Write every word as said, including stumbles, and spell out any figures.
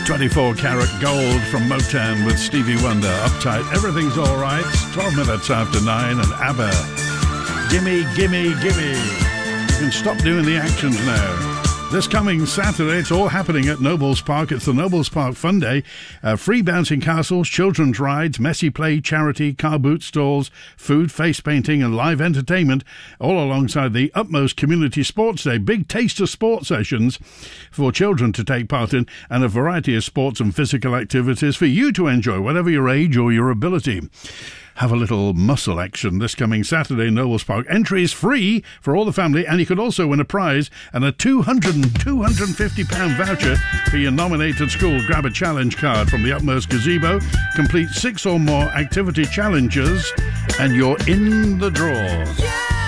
twenty-four karat gold from Motown with Stevie Wonder, Uptight. Everything's all right. twelve minutes after nine, and ABBA. Gimme, gimme, gimme. You can stop doing the actions now. This coming Saturday, it's all happening at Nobles Park. It's the Nobles Park Fun Day. Uh, free bouncing castles, children's rides, messy play, charity, car boot stalls, food, face painting and live entertainment, all alongside the Utmost Community Sports Day. Big taste of sport sessions for children to take part in, and a variety of sports and physical activities for you to enjoy, whatever your age or your ability. Have a little muscle action this coming Saturday in Nobles Park. Entry is free for all the family, and you could also win a prize and a two hundred and two hundred fifty pound voucher for your nominated school. Grab a challenge card from the Utmost Gazebo, complete six or more activity challenges, and you're in the draw.